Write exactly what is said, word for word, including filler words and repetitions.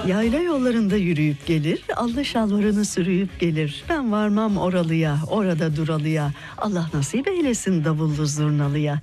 Yayla yollarında yürüyüp gelir, allı şalvarını sürüyüp gelir. Ben varmam oralıya, orada duralıya. Allah nasip eylesin davullu zurnalıya.